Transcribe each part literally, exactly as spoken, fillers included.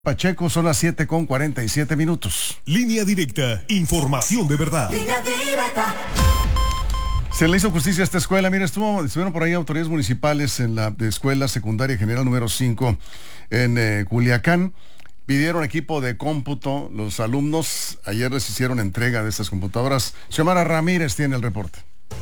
Pacheco, son las siete con cuarenta y siete minutos. Línea directa, información de verdad. Línea directa. Se le hizo justicia a esta escuela. Mira, estuvo, estuvieron por ahí autoridades municipales en la de escuela secundaria general número cinco en eh, Culiacán. Pidieron equipo de cómputo. Los alumnos ayer les hicieron entrega de estas computadoras. Xiomara Ramírez tiene el reporte.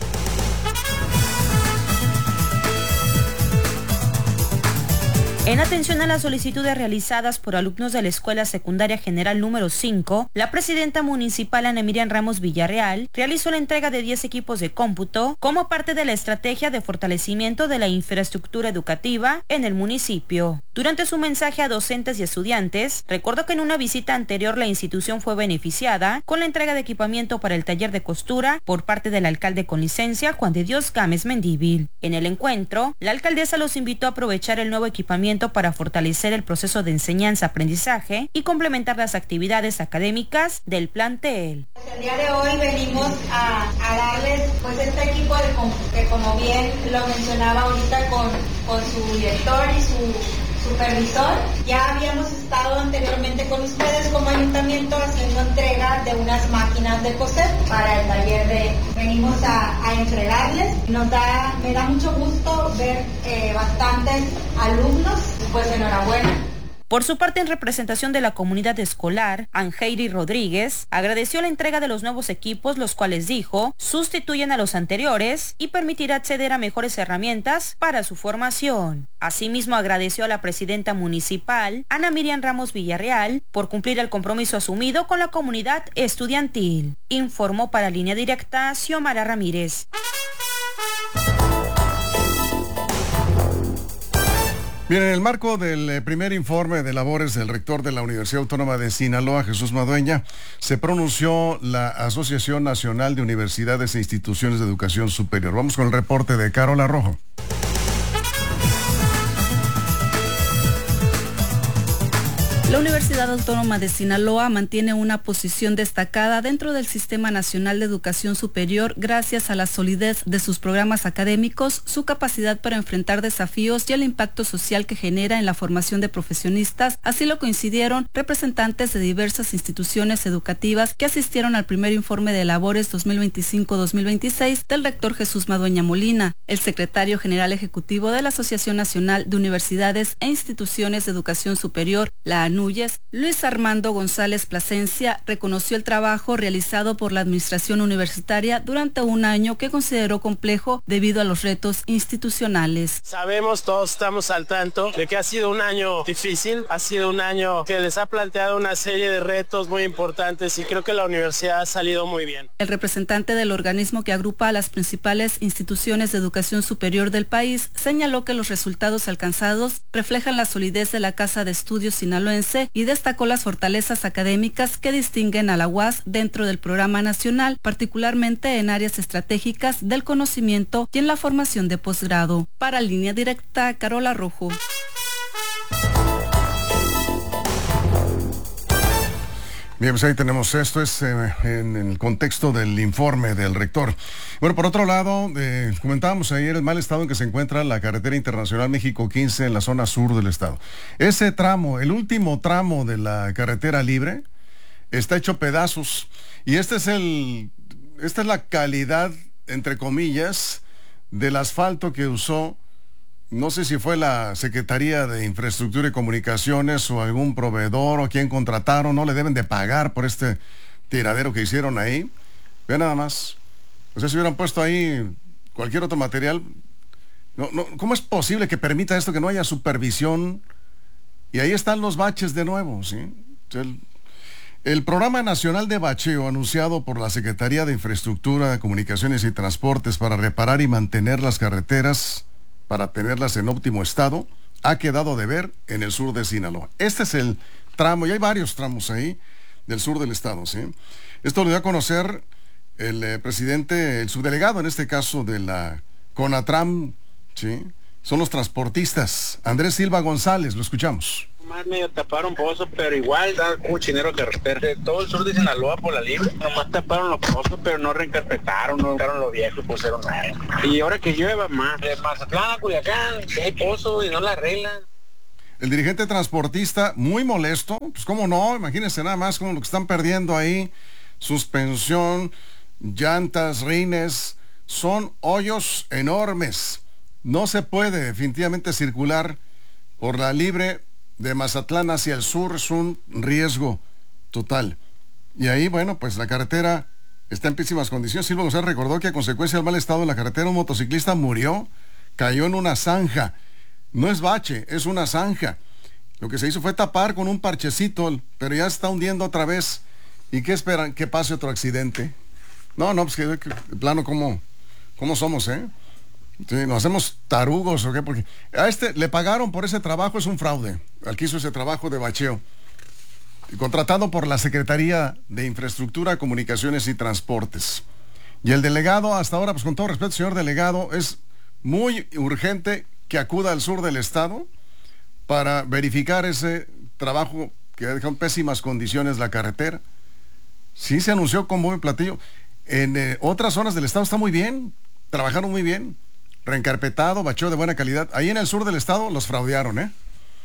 En atención a las solicitudes realizadas por alumnos de la Escuela Secundaria General número cinco, la presidenta municipal Ana Miriam Ramos Villarreal realizó la entrega de diez equipos de cómputo como parte de la estrategia de fortalecimiento de la infraestructura educativa en el municipio. Durante su mensaje a docentes y estudiantes, recordó que en una visita anterior la institución fue beneficiada con la entrega de equipamiento para el taller de costura por parte del alcalde con licencia Juan de Dios Gámez Mendívil. En el encuentro, la alcaldesa los invitó a aprovechar el nuevo equipamiento para fortalecer el proceso de enseñanza-aprendizaje y complementar las actividades académicas del plantel. El día de hoy venimos a, a darles pues este equipo de que, como bien lo mencionaba ahorita con, con su director y su supervisor, ya habíamos estado anteriormente con ustedes como ayuntamiento haciendo entrega de unas máquinas de coser para el taller de, venimos a, a entregarles. Nos da, me da mucho gusto ver eh, bastantes alumnos, pues enhorabuena. Por su parte, en representación de la comunidad escolar, Angeiri Rodríguez agradeció la entrega de los nuevos equipos, los cuales dijo sustituyen a los anteriores y permitirá acceder a mejores herramientas para su formación. Asimismo, agradeció a la presidenta municipal, Ana Miriam Ramos Villarreal, por cumplir el compromiso asumido con la comunidad estudiantil. Informó para Línea Directa Xiomara Ramírez. Bien, en el marco del eh, primer informe de labores del rector de la Universidad Autónoma de Sinaloa, Jesús Madueña, se pronunció la Asociación Nacional de Universidades e Instituciones de Educación Superior. Vamos con el reporte de Carola Rojo. La Universidad Autónoma de Sinaloa mantiene una posición destacada dentro del Sistema Nacional de Educación Superior gracias a la solidez de sus programas académicos, su capacidad para enfrentar desafíos y el impacto social que genera en la formación de profesionistas. Así lo coincidieron representantes de diversas instituciones educativas que asistieron al primer informe de labores dos mil veinticinco dos mil veintiséis del rector Jesús Madueña Molina. El secretario general ejecutivo de la Asociación Nacional de Universidades e Instituciones de Educación Superior, la ANU, Luis Armando González Plasencia, reconoció el trabajo realizado por la administración universitaria durante un año que consideró complejo debido a los retos institucionales. Sabemos, todos estamos al tanto de que ha sido un año difícil, ha sido un año que les ha planteado una serie de retos muy importantes y creo que la universidad ha salido muy bien. El representante del organismo que agrupa a las principales instituciones de educación superior del país señaló que los resultados alcanzados reflejan la solidez de la Casa de Estudios sinaloense y destacó las fortalezas académicas que distinguen a la U A S dentro del programa nacional, particularmente en áreas estratégicas del conocimiento y en la formación de posgrado. Para Línea Directa, Carola Rojo. Bien, pues ahí tenemos esto, es eh, en el contexto del informe del rector. Bueno, por otro lado, eh, comentábamos ayer el mal estado en que se encuentra la carretera internacional México quince en la zona sur del estado. Ese tramo, el último tramo de la carretera libre, está hecho pedazos. Y este es el, esta es la calidad, entre comillas, del asfalto que usó. No sé si fue la Secretaría de Infraestructura y Comunicaciones o algún proveedor o quien contrataron, no le deben de pagar por este tiradero que hicieron ahí. Vean nada más. O sea, si hubieran puesto ahí cualquier otro material, no, no, ¿cómo es posible que permita esto, que no haya supervisión? Y ahí están los baches de nuevo, ¿sí? El, el Programa Nacional de Bacheo, anunciado por la Secretaría de Infraestructura, Comunicaciones y Transportes para reparar y mantener las carreteras, para tenerlas en óptimo estado, ha quedado de ver en el sur de Sinaloa. Este es el tramo, y hay varios tramos ahí, del sur del estado, ¿sí? Esto lo dio a conocer el eh, presidente, el subdelegado, en este caso, de la CONATRAM, ¿sí? Son los transportistas. Andrés Silva González, lo escuchamos. Más medio taparon pozos, pero igual da cochinero carretera. De todo el sur de Sinaloa por la libre, nomás taparon los pozos, pero no reencarpetaron, no dejaron los viejos, pusieron nada. Y ahora que llueva más, de Mazatlán a Culiacán, que hay pozos y no la arreglan. El dirigente transportista muy molesto, pues cómo no, imagínense nada más como lo que están perdiendo ahí, suspensión, llantas, rines, son hoyos enormes. No se puede definitivamente circular por la libre de Mazatlán hacia el sur, es un riesgo total. Y ahí, bueno, pues la carretera está en pésimas condiciones. Silvio González recordó que a consecuencia del mal estado de la carretera, un motociclista murió, cayó en una zanja. No es bache, es una zanja. Lo que se hizo fue tapar con un parchecito, pero ya se está hundiendo otra vez. ¿Y qué esperan? ¿Que pase otro accidente? No, no, pues que, que de plano, ¿cómo, cómo somos, eh? Sí, ¿nos hacemos tarugos o qué? Porque a este le pagaron por ese trabajo, es un fraude. Al que hizo ese trabajo de bacheo. Contratado por la Secretaría de Infraestructura, Comunicaciones y Transportes. Y el delegado, hasta ahora, pues con todo respeto, señor delegado, es muy urgente que acuda al sur del estado para verificar ese trabajo que ha dejado en pésimas condiciones la carretera. Sí se anunció con buen platillo. En eh, otras zonas del estado está muy bien, trabajaron muy bien, reencarpetado, bacheo de buena calidad. Ahí en el sur del estado los fraudearon, ¿eh?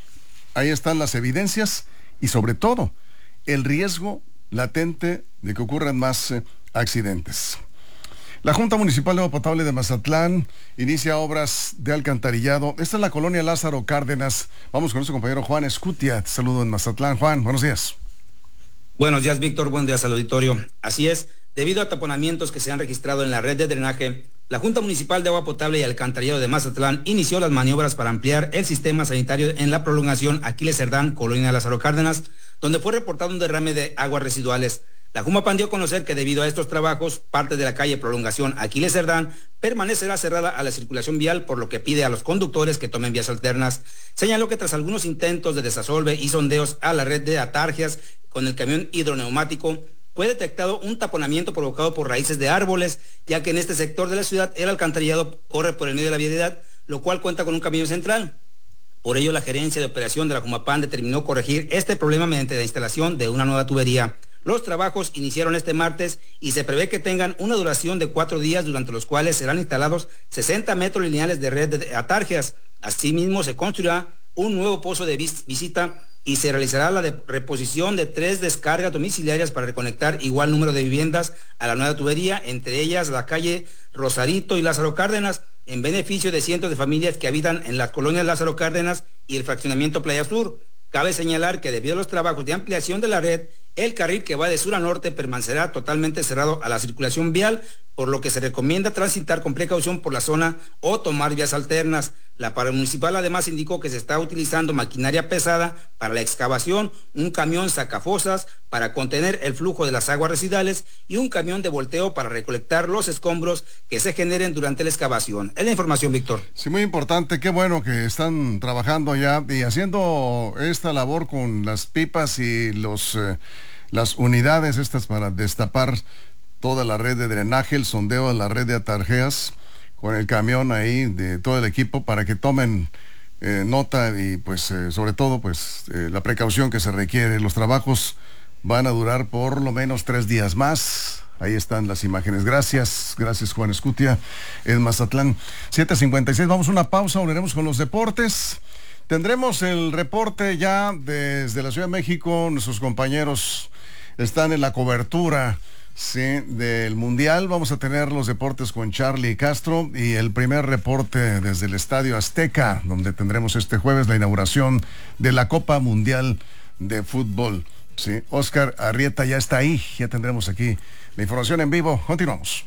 Ahí están las evidencias y sobre todo el riesgo latente de que ocurran más eh, accidentes. La Junta Municipal de Agua Potable de Mazatlán inicia obras de alcantarillado. Esta es la colonia Lázaro Cárdenas. Vamos con nuestro compañero Juan Escutia. Te saludo en Mazatlán. Juan, buenos días. Buenos días, Víctor. Buenos días al auditorio. Así es, debido a taponamientos que se han registrado en la red de drenaje, la Junta Municipal de Agua Potable y Alcantarillado de Mazatlán inició las maniobras para ampliar el sistema sanitario en la prolongación Aquiles Cerdán, colonia Lázaro Cárdenas, donde fue reportado un derrame de aguas residuales. La Jumapan dio a conocer que debido a estos trabajos, parte de la calle Prolongación Aquiles Cerdán permanecerá cerrada a la circulación vial, por lo que pide a los conductores que tomen vías alternas. Señaló que tras algunos intentos de desasolve y sondeos a la red de atargias con el camión hidroneumático, fue detectado un taponamiento provocado por raíces de árboles, ya que en este sector de la ciudad el alcantarillado corre por el medio de la vialidad, lo cual cuenta con un camino central. Por ello, la gerencia de operación de la Jumapan determinó corregir este problema mediante la instalación de una nueva tubería. Los trabajos iniciaron este martes y se prevé que tengan una duración de cuatro días, durante los cuales serán instalados sesenta metros lineales de red de atargias. Asimismo, se construirá un nuevo pozo de vis- visita y se realizará la de reposición de tres descargas domiciliarias para reconectar igual número de viviendas a la nueva tubería, entre ellas la calle Rosarito y Lázaro Cárdenas, en beneficio de cientos de familias que habitan en las colonias Lázaro Cárdenas y el fraccionamiento Playa Sur. Cabe señalar que debido a los trabajos de ampliación de la red, el carril que va de sur a norte permanecerá totalmente cerrado a la circulación vial, por lo que se recomienda transitar con precaución por la zona o tomar vías alternas. La paramunicipal además indicó que se está utilizando maquinaria pesada para la excavación, un camión sacafosas para contener el flujo de las aguas residuales y un camión de volteo para recolectar los escombros que se generen durante la excavación. Es la información, Víctor. Sí, muy importante, qué bueno que están trabajando ya y haciendo esta labor con las pipas y los eh, las unidades estas para destapar toda la red de drenaje, el sondeo de la red de atarjeas, con el camión ahí de todo el equipo para que tomen eh, nota y pues eh, sobre todo pues eh, la precaución que se requiere. Los trabajos van a durar por lo menos tres días más. Ahí están las imágenes. Gracias, gracias Juan Escutia en Mazatlán. siete cincuenta y seis, vamos a una pausa, volveremos con los deportes. Tendremos el reporte ya desde la Ciudad de México. Nuestros compañeros están en la cobertura, sí, del Mundial. Vamos a tener los deportes con Charlie Castro y el primer reporte desde el Estadio Azteca, donde tendremos este jueves la inauguración de la Copa Mundial de Fútbol. Sí, Oscar Arrieta ya está ahí, ya tendremos aquí la información en vivo. Continuamos.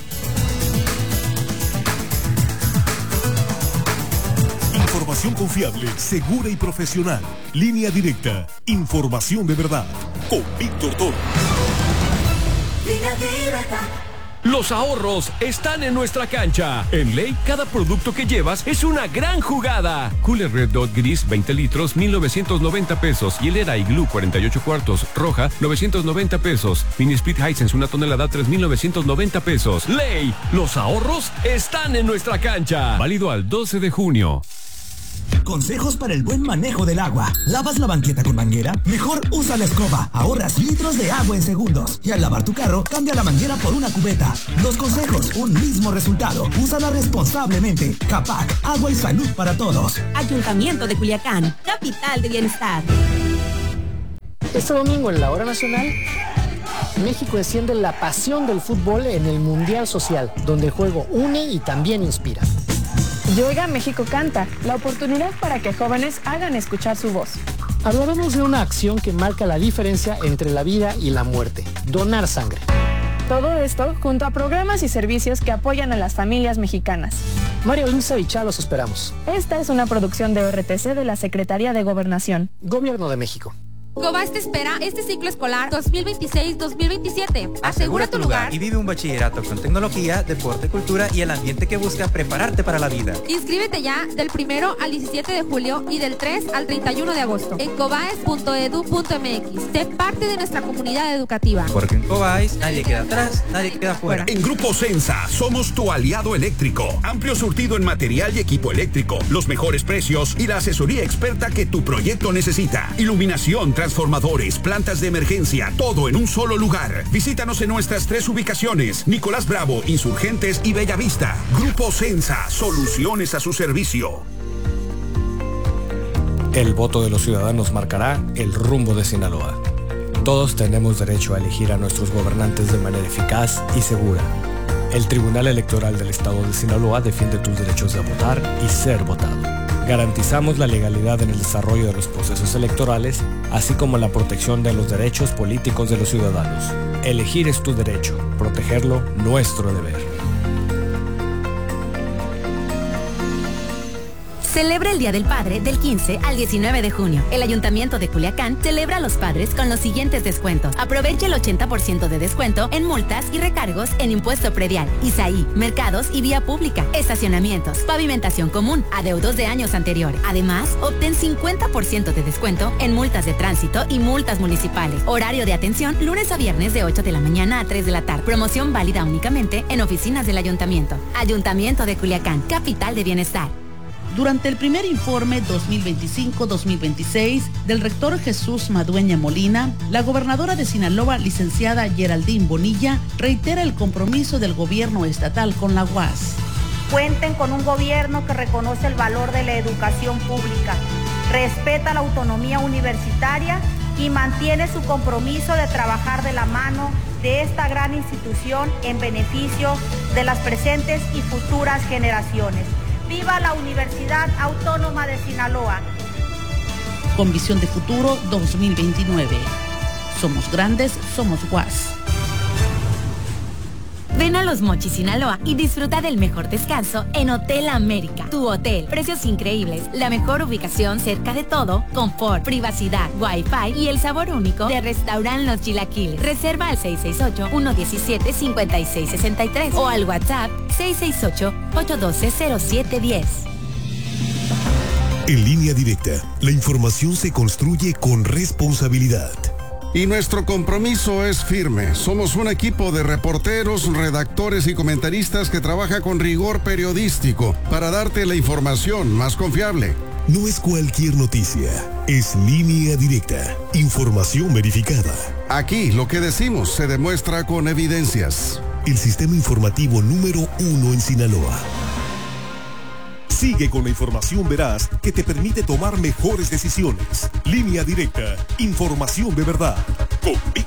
Información confiable, segura y profesional. Línea directa. Información de verdad. Con Víctor Toro. Línea directa. Los ahorros están en nuestra cancha. En Ley, cada producto que llevas es una gran jugada. Cooler Red Dot Gris veinte litros, mil novecientos noventa pesos. Hielera Igloo cuarenta y ocho cuartos, roja, novecientos noventa pesos. Mini Split Hisense una tonelada, tres mil novecientos noventa pesos. Ley, los ahorros están en nuestra cancha. Válido al doce de junio. Consejos para el buen manejo del agua. ¿Lavas la banqueta con manguera? Mejor usa la escoba. Ahorras litros de agua en segundos. Y al lavar tu carro, cambia la manguera por una cubeta. Dos consejos, un mismo resultado. Úsala responsablemente. Capac, agua y salud para todos. Ayuntamiento de Culiacán, capital de bienestar. Este domingo en la Hora Nacional, México enciende la pasión del fútbol en el Mundial Social, donde el juego une y también inspira. Llega México Canta, la oportunidad para que jóvenes hagan escuchar su voz. Hablaremos de una acción que marca la diferencia entre la vida y la muerte, donar sangre. Todo esto junto a programas y servicios que apoyan a las familias mexicanas. María Luisa y Chá, los esperamos. Esta es una producción de O R T C de la Secretaría de Gobernación. Gobierno de México. Cobás te espera este ciclo escolar dos mil veintiséis dos mil veintisiete. Asegura tu lugar y vive un bachillerato con tecnología, deporte, cultura y el ambiente que busca prepararte para la vida. Inscríbete ya del primero al diecisiete de julio y del tres al treinta y uno de agosto en cobaes punto edu punto m x. Sé parte de nuestra comunidad educativa. Porque en Cobaes nadie queda atrás, nadie queda fuera. En Grupo Sensa somos tu aliado eléctrico. Amplio surtido en material y equipo eléctrico, los mejores precios y la asesoría experta que tu proyecto necesita. Iluminación, transformadores, plantas de emergencia, todo en un solo lugar. Visítanos en nuestras tres ubicaciones: Nicolás Bravo, Insurgentes y Bellavista. Grupo Sensa, soluciones a su servicio. El voto de los ciudadanos marcará el rumbo de Sinaloa. Todos tenemos derecho a elegir a nuestros gobernantes de manera eficaz y segura. El Tribunal Electoral del Estado de Sinaloa defiende tus derechos de votar y ser votado. Garantizamos la legalidad en el desarrollo de los procesos electorales, así como la protección de los derechos políticos de los ciudadanos. Elegir es tu derecho, protegerlo, nuestro deber. Celebra el Día del Padre del quince al diecinueve de junio. El Ayuntamiento de Culiacán celebra a los padres con los siguientes descuentos. Aprovecha el ochenta por ciento de descuento en multas y recargos en impuesto predial, I S A I, mercados y vía pública, estacionamientos, pavimentación común, adeudos de años anteriores. Además, obtén cincuenta por ciento de descuento en multas de tránsito y multas municipales. Horario de atención lunes a viernes de ocho de la mañana a tres de la tarde. Promoción válida únicamente en oficinas del Ayuntamiento. Ayuntamiento de Culiacán, capital de bienestar. Durante el primer informe dos mil veinticinco dos mil veintiséis del rector Jesús Madueña Molina, la gobernadora de Sinaloa, licenciada Geraldine Bonilla, reitera el compromiso del gobierno estatal con la U A S. Cuenten con un gobierno que reconoce el valor de la educación pública, respeta la autonomía universitaria y mantiene su compromiso de trabajar de la mano de esta gran institución en beneficio de las presentes y futuras generaciones. ¡Viva la Universidad Autónoma de Sinaloa! Con visión de futuro dos mil veintinueve. Somos grandes, somos U A S. Ven a Los Mochis, Sinaloa y disfruta del mejor descanso en Hotel América. Tu hotel, precios increíbles, la mejor ubicación cerca de todo, confort, privacidad, wifi y el sabor único de Restaurant Los Chilaquiles. Reserva al seis seis ocho, uno uno siete, cinco seis seis tres o al WhatsApp seis seis ocho, ocho uno dos, cero siete uno cero. En Línea Directa, la información se construye con responsabilidad. Y nuestro compromiso es firme. Somos un equipo de reporteros, redactores y comentaristas que trabaja con rigor periodístico para darte la información más confiable. No es cualquier noticia, es Línea Directa, información verificada. Aquí lo que decimos se demuestra con evidencias. El sistema informativo número uno en Sinaloa. Sigue con la información veraz que te permite tomar mejores decisiones. Línea Directa, información de verdad. Con Víctor